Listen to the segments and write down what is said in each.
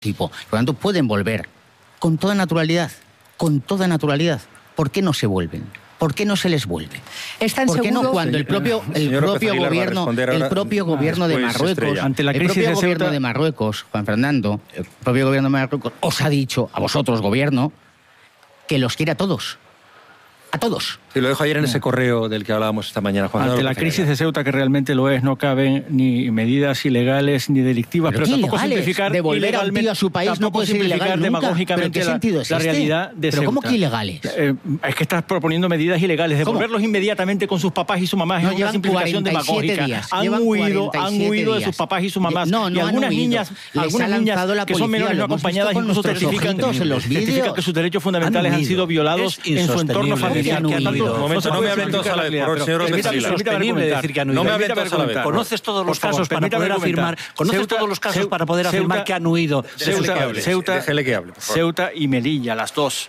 tipo. Por lo tanto, pueden volver con toda naturalidad. Con toda naturalidad. ¿Por qué no se vuelven? ¿Por qué no se les vuelve? ¿Por qué no cuando el propio gobierno de Marruecos, ante la crisis de gobierno de Marruecos, Juan Fernando, el propio gobierno de Marruecos os ha dicho a vosotros, gobierno, que los quiere a todos? A todos. Sí, lo dejo ayer en ese correo del que hablábamos esta mañana, Juan. Ante la crisis de Ceuta, que realmente lo es, no caben ni medidas ilegales ni delictivas, pero tampoco simplificar devolver a un tío a su país no puede ser ilegal demagógicamente la realidad de Ceuta. ¿Pero cómo que ilegales? Es que estás proponiendo medidas ilegales, devolverlos inmediatamente con sus papás y sus mamás. Es una simplificación demagógica. Han huido de sus papás y sus mamás. Y algunas niñas que son menores no acompañadas incluso certifican que sus derechos fundamentales han sido violados en su entorno familiar. No me hablen todos a la vez, por el señor López Aguilar. Sostenible decir que han huido. No me hablen todos a la vez. ¿Conoces todos los casos para poder afirmar? ¿Conoces todos los casos para poder afirmar que han huido? Déjele que hable, por favor. Ceuta y Melilla, las dos,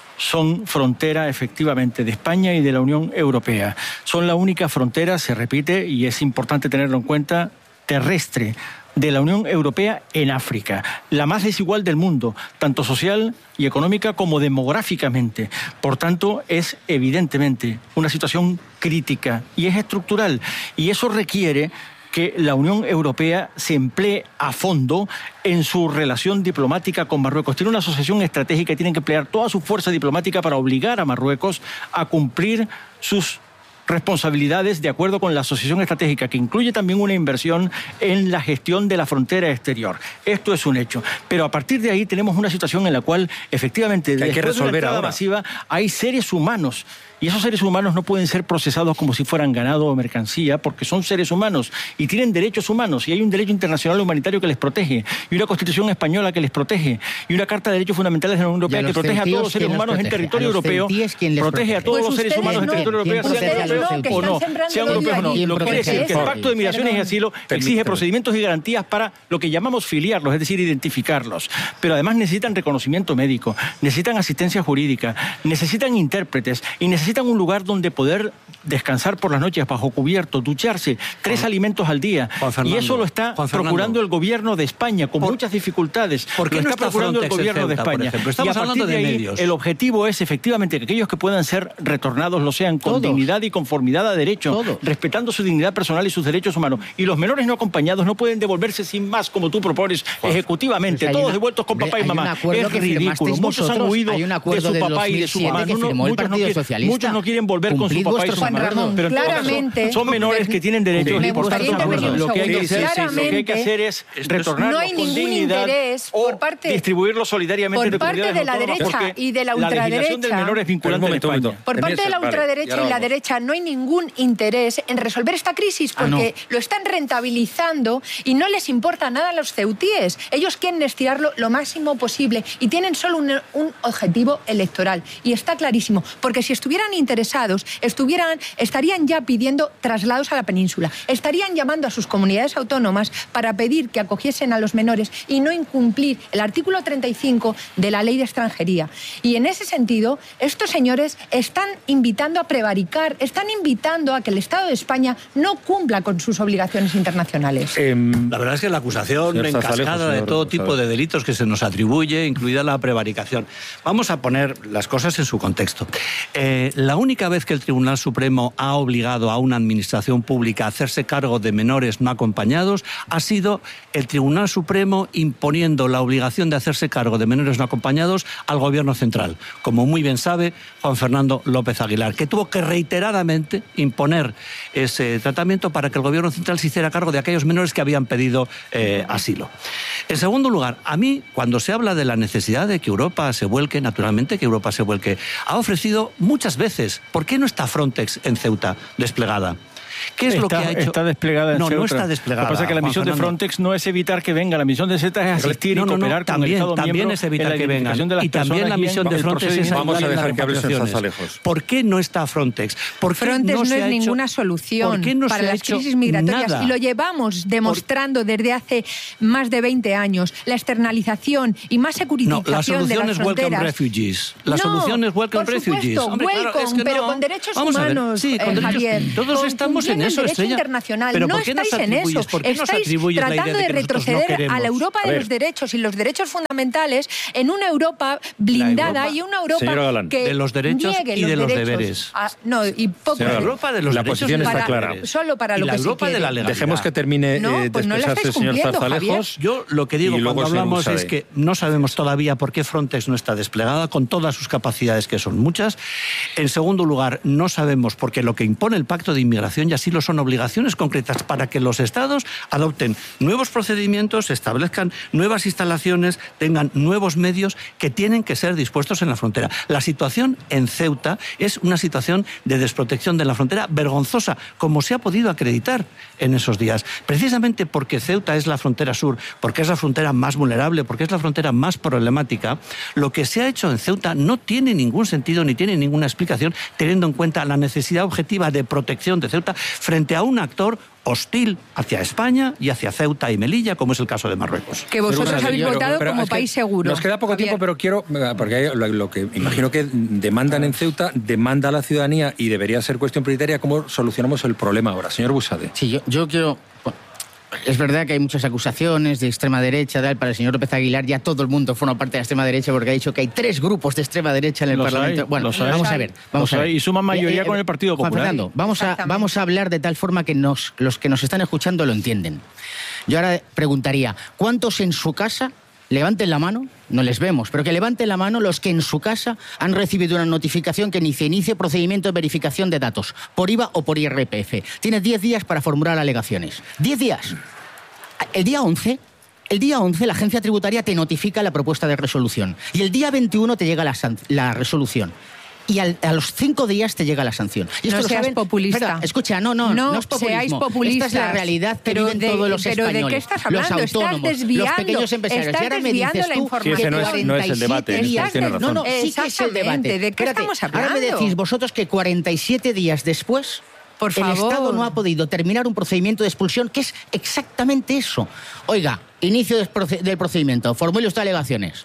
son frontera efectivamente de España y de la Unión Europea. Son la única frontera, se repite, y es importante tenerlo en cuenta, terrestre de la Unión Europea en África, la más desigual del mundo, tanto social y económica como demográficamente. Por tanto, es evidentemente una situación crítica y es estructural, y eso requiere que la Unión Europea se emplee a fondo en su relación diplomática con Marruecos. Tiene una asociación estratégica y tienen que emplear toda su fuerza diplomática para obligar a Marruecos a cumplir sus responsabilidades de acuerdo con la asociación estratégica, que incluye también una inversión en la gestión de la frontera exterior. Esto es un hecho. Pero a partir de ahí tenemos una situación en la cual, efectivamente, hay que resolver de la entrada masiva, hay seres humanos. Y esos seres humanos no pueden ser procesados como si fueran ganado o mercancía, porque son seres humanos y tienen derechos humanos, y hay un derecho internacional humanitario que les protege, y una Constitución española que les protege, y una Carta de Derechos Fundamentales de la Unión Europea que protege a todos los seres humanos en territorio europeo, protege a todos los seres humanos en territorio europeo, sean europeos o no, sean europeos o no. Lo que quiere decir que el Pacto de Migraciones y Asilo exige procedimientos y garantías para lo que llamamos filiarlos, es decir, identificarlos. Pero además necesitan reconocimiento médico, necesitan asistencia jurídica, necesitan intérpretes y necesitan un lugar donde poder descansar por las noches bajo cubierto, ducharse, 3 alimentos al día. Y eso lo está procurando el gobierno de España con muchas dificultades. ¿Por qué lo no está está procurando Frontex el gobierno de Ceuta, España? por ejemplo? Y Estamos a partir hablando de ahí, medios. el objetivo es efectivamente que aquellos que puedan ser retornados lo sean con dignidad y conformidad a derecho, respetando su dignidad personal y sus derechos humanos. Y los menores no acompañados no pueden devolverse sin más, como tú propones, ejecutivamente, todos devueltos con papá y mamá. Es ridículo. Muchos han huido de su papá y de su mamá. Muchos no quieren volver con su papá y su mamá. Pero en todo caso, son menores que tienen derechos y por tanto lo que hay que hacer es retornarlos con dignidad o distribuirlos solidariamente por parte de la derecha y de la ultraderecha. La legislación del menor es vinculante en España. Por parte de la ultraderecha y la derecha no hay ningún interés en resolver esta crisis porque lo están rentabilizando y no les importa nada a los ceutíes. Ellos quieren estirarlo lo máximo posible y tienen solo un objetivo electoral. Y está clarísimo, porque si estuvieran interesados, estarían ya pidiendo traslados a la península, estarían llamando a sus comunidades autónomas para pedir que acogiesen a los menores y no incumplir el artículo 35 de la Ley de Extranjería. Y en ese sentido, estos señores están invitando a prevaricar, están invitando a que el Estado de España no cumpla con sus obligaciones internacionales. La verdad es que la acusación en cascada de todo tipo de delitos que se nos atribuye, incluida la prevaricación. Vamos a poner las cosas en su contexto. La única vez que el Tribunal Supremo ha obligado a una administración pública a hacerse cargo de menores no acompañados ha sido el Tribunal Supremo imponiendo la obligación de hacerse cargo de menores no acompañados al Gobierno central, como muy bien sabe Juan Fernando López Aguilar, que tuvo que reiteradamente imponer ese tratamiento para que el Gobierno central se hiciera cargo de aquellos menores que habían pedido asilo. En segundo lugar, a mí, cuando se habla de la necesidad de que Europa se vuelque, naturalmente que Europa se vuelque, ha ofrecido muchas veces. ¿Por qué no está Frontex en Ceuta desplegada? ¿Qué es lo que ha hecho? Está desplegada en Ceuta. No está desplegada. Lo que pasa es que la misión de Frontex no es evitar que venga, la misión de Ceuta es asistir y cooperar con el Estado miembro. También es evitar que vengan. Y también la misión de Frontex es vamos a dejar que hable lejos. ¿Por qué no está Frontex? Frontex no es ninguna solución para las crisis migratorias. Nada. Y lo llevamos demostrando desde hace más de 20 años. La externalización y más securitización de las fronteras. La solución es welcome refugees. Hombre, welcome, pero con derechos humanos, sí, con Javier. Todos estamos en en eso, derecho Estrella. internacional. ¿Pero no por qué estáis nos en eso. atribuyes? ¿Por qué nos Estáis atribuyes la idea tratando de de que nosotros no retroceder queremos? a la Europa de los derechos y los derechos fundamentales en una Europa blindada y una Europa que de los derechos niegue y de los derechos. deberes. No, y poco. La Europa de los la derechos posición y está los clara. deberes. Solo para Y lo la que se Europa de quiere. la legalidad. Dejemos que termine No, de pues no la expresarse el estáis señor cumpliendo, Zarzalejos. Yo lo que digo y luego cuando el señor hablamos Buxadé. es que no sabemos todavía por qué Frontex no está desplegada con todas sus capacidades, que son muchas. En segundo lugar, no sabemos porque lo que impone el Pacto de Inmigración y asilo son obligaciones concretas para que los Estados adopten nuevos procedimientos, establezcan nuevas instalaciones, tengan nuevos medios que tienen que ser dispuestos en la frontera. La situación en Ceuta es una situación de desprotección de la frontera vergonzosa, como se ha podido acreditar en esos días. Precisamente porque Ceuta es la frontera sur, porque es la frontera más vulnerable, porque es la frontera más problemática, lo que se ha hecho en Ceuta no tiene ningún sentido ni tiene ninguna explicación, teniendo en cuenta la necesidad objetiva de protección de Ceuta frente a un actor hostil hacia España y hacia Ceuta y Melilla, como es el caso de Marruecos. Que vosotros habéis votado como es que país seguro. Nos queda poco tiempo, pero quiero, porque hay lo que imagino que demandan en Ceuta, demanda a la ciudadanía y debería ser cuestión prioritaria, ¿cómo solucionamos el problema ahora? Señor Buxadé. Sí, yo quiero... Es verdad que hay muchas acusaciones de extrema derecha, para el señor López Aguilar ya todo el mundo forma parte de la extrema derecha porque ha dicho que hay 3 grupos de extrema derecha en el Parlamento. Bueno, vamos a ver. Y suman mayoría con el Partido Popular. Juan Fernando, vamos a hablar de tal forma que los que nos están escuchando lo entienden. Yo ahora preguntaría, ¿cuántos en su casa, levanten la mano, no les vemos, pero que levanten la mano los que en su casa han recibido una notificación que inicie procedimiento de verificación de datos, por IVA o por IRPF? Tienes 10 días para formular alegaciones. 10 días. El día 11 la agencia tributaria te notifica la propuesta de resolución y el día 21 te llega la resolución. Y a los 5 días te llega la sanción. Y esto no lo seas saben. populista. Espera, escucha, no es populismo. Seáis populistas. Esta es la realidad que viven todos los españoles. ¿Pero de qué estás hablando? Los autónomos, los pequeños empresarios. Estás y ahora me desviando dices la tú información. que no es el debate. Tiene razón. No, sí que es el debate. ¿De qué estamos hablando? Ahora me decís vosotros que 47 días después... Por favor. El Estado no ha podido terminar un procedimiento de expulsión que es exactamente eso. Oiga, inicio del procedimiento, formule usted alegaciones.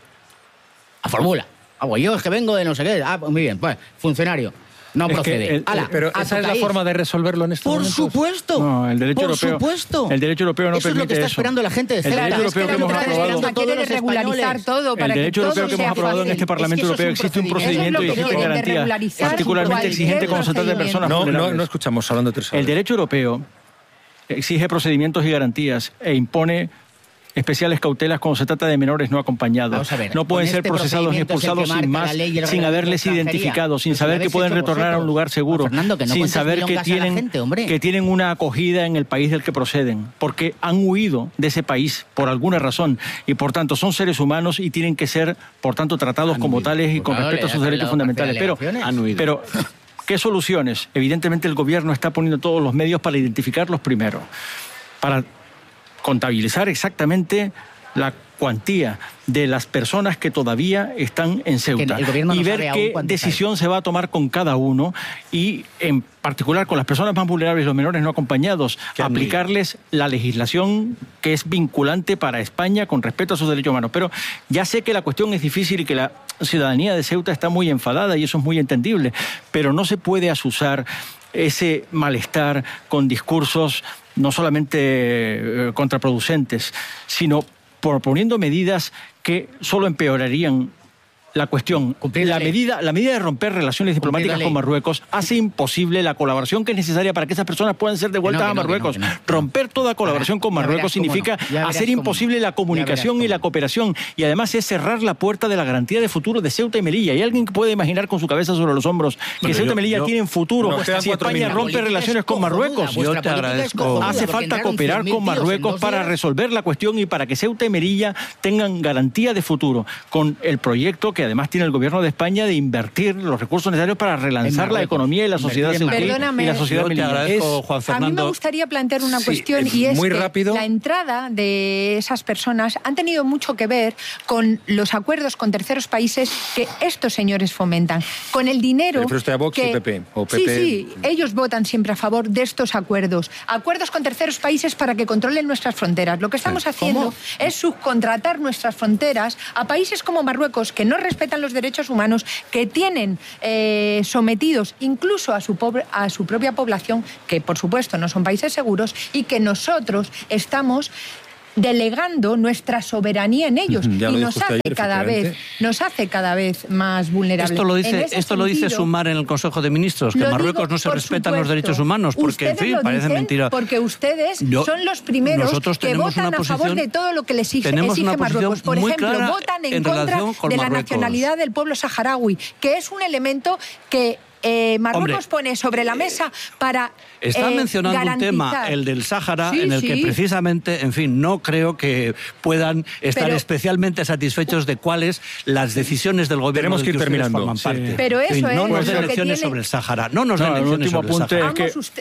A formula. Yo es que vengo de no sé qué. Muy bien, pues, funcionario. No procede. Pero esa es la forma de resolverlo en este momento. Por supuesto. No, el derecho por europeo. Supuesto. El derecho europeo no eso permite es lo que está eso. esperando la gente de Ceuta. El derecho europeo que hemos aprobado. Quiere regularizar todo para el derecho que europeo todo que hemos sea aprobado fácil. en este Parlamento europeo existe un procedimiento y existen garantías particularmente exigentes cuando se trata de personas vulnerables. No escuchamos hablando de 3 horas. El derecho europeo exige procedimientos y garantías e impone especiales cautelas cuando se trata de menores no acompañados. No pueden ser procesados ni expulsados sin más, sin haberles identificado, sin saber que pueden retornar a un lugar seguro, sin saber que tienen una acogida en el país del que proceden, porque han huido de ese país por alguna razón y por tanto son seres humanos y tienen que ser, por tanto, tratados como tales y con respeto a sus derechos fundamentales. Pero ¿qué soluciones? Evidentemente el gobierno está poniendo todos los medios para identificarlos primero, para contabilizar exactamente la cuantía de las personas que todavía están en Ceuta y ver qué decisión se va a tomar con cada uno y en particular con las personas más vulnerables, los menores no acompañados, aplicarles la legislación que es vinculante para España con respecto a sus derechos humanos. Pero ya sé que la cuestión es difícil y que la ciudadanía de Ceuta está muy enfadada y eso es muy entendible, pero no se puede asusar ese malestar con discursos no solamente contraproducentes, sino proponiendo medidas que solo empeorarían la cuestión. La medida de romper relaciones diplomáticas con Marruecos hace imposible la colaboración que es necesaria para que esas personas puedan ser devueltas a Marruecos. Romper toda colaboración con Marruecos significa hacer imposible la comunicación y la cooperación, y además es cerrar la puerta de la garantía de futuro de Ceuta y Melilla. ¿Hay alguien que puede imaginar con su cabeza sobre los hombros que Ceuta y Melilla tienen futuro si España rompe relaciones con Marruecos? Yo te agradezco. Hace falta cooperar con Marruecos para resolver la cuestión y para que Ceuta y Melilla tengan garantía de futuro con el proyecto que además tiene el gobierno de España de invertir los recursos necesarios para relanzar la economía y la sociedad ceutí y la sociedad melillense. A mí me gustaría plantear una cuestión y es que la entrada de esas personas han tenido mucho que ver con los acuerdos con terceros países que estos señores fomentan, con el dinero ¿Pero usted a Vox y PP? ¿O PP? Sí, ellos votan siempre a favor de estos acuerdos con terceros países para que controlen nuestras fronteras. Lo que estamos haciendo es subcontratar nuestras fronteras a países como Marruecos que no respetan respetan los derechos humanos, que tienen sometidos incluso a su propia población, que por supuesto no son países seguros, y que nosotros estamos delegando nuestra soberanía en ellos, y nos hace cada vez más vulnerables. Esto lo dice Sumar en el Consejo de Ministros, que en Marruecos no se respetan los derechos humanos, porque en fin, parece mentira. Porque ustedes son los primeros que votan a favor de todo lo que les exige Marruecos. Por ejemplo, votan en contra de la nacionalidad del pueblo saharaui, que es un elemento que Marruecos pone sobre la mesa para está mencionando garantizar un tema, el del Sáhara, en el que precisamente, en fin, no creo que puedan estar especialmente satisfechos de cuáles las decisiones del gobierno del que ustedes forman parte. Pero eso no nos den lecciones sobre el Sáhara. No nos den lecciones sobre el Sáhara.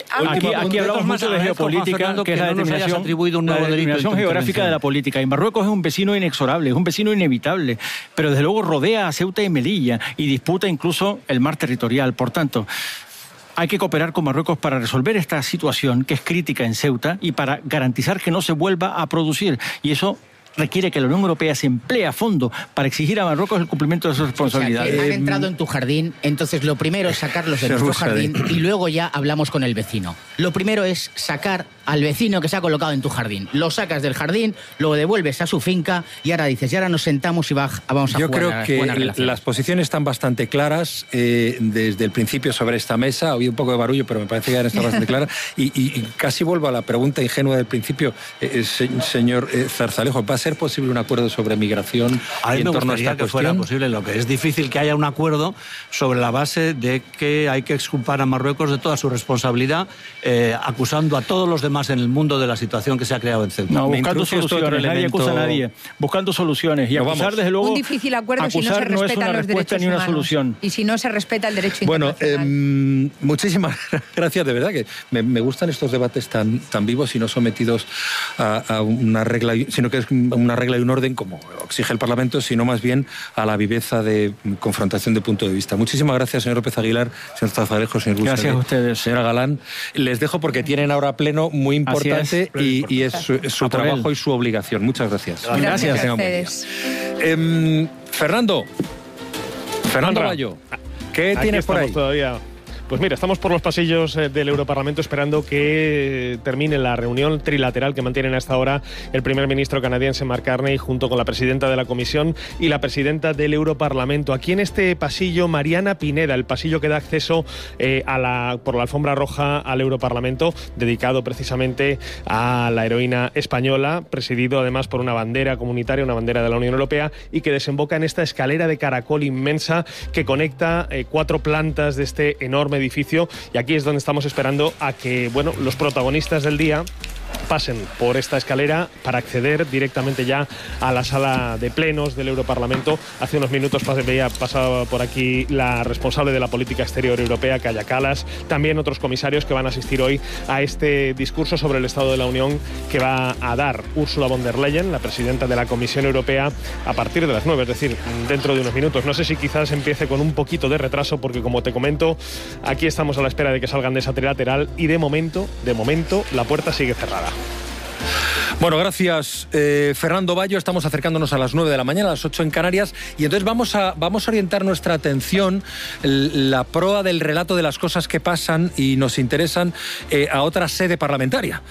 Aquí hablamos mucho de geopolítica, que es la determinación geográfica de la política. Y Marruecos es un vecino inexorable, es un vecino inevitable, pero desde luego rodea a Ceuta y Melilla y disputa incluso el mar territorial. Por tanto, hay que cooperar con Marruecos para resolver esta situación que es crítica en Ceuta y para garantizar que no se vuelva a producir. Y eso requiere que la Unión Europea se emplee a fondo para exigir a Marruecos el cumplimiento de sus responsabilidades. O sea, han entrado en tu jardín, entonces lo primero es sacarlos de nuestro jardín y luego ya hablamos con el vecino. Lo primero es sacar al vecino que se ha colocado en tu jardín. Lo sacas del jardín, lo devuelves a su finca y ahora dices, y ahora nos sentamos y vamos a jugar. Yo creo que las posiciones están bastante claras desde el principio sobre esta mesa. Ha habido un poco de barullo, pero me parece que ya está bastante clara. Y casi vuelvo a la pregunta ingenua del principio, señor Zarzalejo. ¿Va a ser posible un acuerdo sobre migración en torno a esta cuestión? Fuera posible. Lo que es difícil que haya un acuerdo sobre la base de que hay que exculpar a Marruecos de toda su responsabilidad, acusando a todos los demás en el mundo de la situación que se ha creado en Ceuta. No, buscando soluciones, nadie acusa a nadie. Buscando soluciones. Y acusar, desde luego, un difícil acuerdo si no se respetan los derechos ni una humanos. Solución. Y si no se respeta el derecho internacional. Bueno, muchísimas gracias, de verdad, que me gustan estos debates tan vivos y no sometidos a una regla, sino que es una regla y un orden como exige el Parlamento, sino más bien a la viveza de confrontación de punto de vista. Muchísimas gracias, señor López Aguilar, señor Zarzalejo, señor Guzmán. Gracias a ustedes. Señora Galán. Les dejo porque tienen ahora pleno muy importante y es su trabajo y su obligación. Muchas gracias. Gracias a ustedes. Fernando Bayo, ¿qué tienes por ahí? Todavía. Pues mira, estamos por los pasillos del Europarlamento esperando que termine la reunión trilateral que mantienen hasta ahora el primer ministro canadiense Mark Carney junto con la presidenta de la Comisión y la presidenta del Europarlamento. Aquí en este pasillo, Mariana Pineda, el pasillo que da acceso por la alfombra roja al Europarlamento, dedicado precisamente a la heroína española, presidido además por una bandera comunitaria, una bandera de la Unión Europea, y que desemboca en esta escalera de caracol inmensa que conecta 4 plantas de este enorme edificio, y aquí es donde estamos esperando a que los protagonistas del día pasen por esta escalera para acceder directamente ya a la sala de plenos del Europarlamento. Hace unos minutos pasaba por aquí la responsable de la política exterior europea, Kaja Kallas, también otros comisarios que van a asistir hoy a este discurso sobre el Estado de la Unión que va a dar Ursula von der Leyen, la presidenta de la Comisión Europea, a partir de las 9, es decir, dentro de unos minutos. No sé si quizás empiece con un poquito de retraso porque, como te comento, aquí estamos a la espera de que salgan de esa trilateral y de momento, la puerta sigue cerrada. Bueno, gracias, Fernando Bayo. Estamos acercándonos a las 9 de la mañana, a las 8 en Canarias, y entonces vamos a orientar nuestra atención, la proa del relato de las cosas que pasan y nos interesan, a otra sede parlamentaria,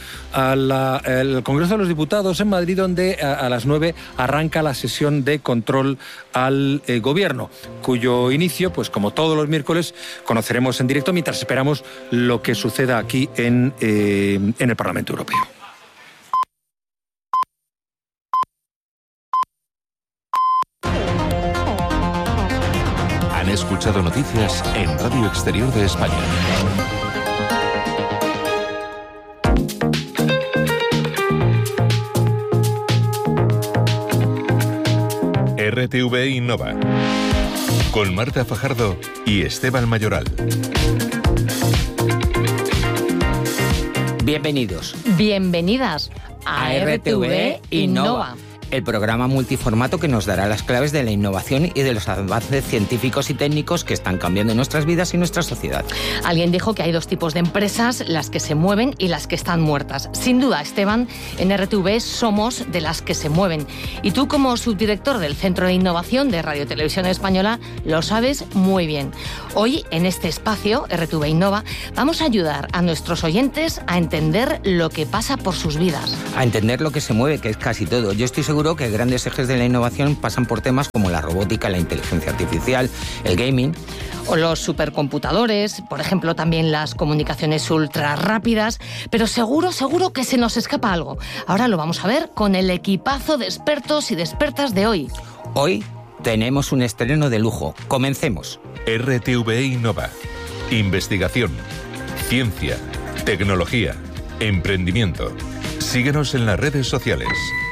al Congreso de los Diputados en Madrid, donde a las 9 arranca la sesión de control al gobierno, cuyo inicio, pues como todos los miércoles, conoceremos en directo mientras esperamos lo que suceda aquí en el Parlamento Europeo. Han escuchado noticias en Radio Exterior de España. RTV Innova. Con Marta Fajardo y Esteban Mayoral. Bienvenidos. Bienvenidas a RTV Innova. el programa multiformato que nos dará las claves de la innovación y de los avances científicos y técnicos que están cambiando nuestras vidas y nuestra sociedad. Alguien dijo que hay dos tipos de empresas, las que se mueven y las que están muertas. Sin duda, Esteban, en RTV somos de las que se mueven. Y tú, como subdirector del Centro de Innovación de Radio Televisión Española, lo sabes muy bien. Hoy, en este espacio, RTV Innova, vamos a ayudar a nuestros oyentes a entender lo que pasa por sus vidas. A entender lo que se mueve, que es casi todo. Yo estoy seguro que grandes ejes de la innovación pasan por temas como la robótica, la inteligencia artificial, el gaming. O los supercomputadores, por ejemplo, también las comunicaciones ultra rápidas, pero seguro que se nos escapa algo. Ahora lo vamos a ver con el equipazo de expertos y de expertas de hoy. Hoy tenemos un estreno de lujo. Comencemos. RTV Innova. Investigación, ciencia, tecnología, emprendimiento. Síguenos en las redes sociales.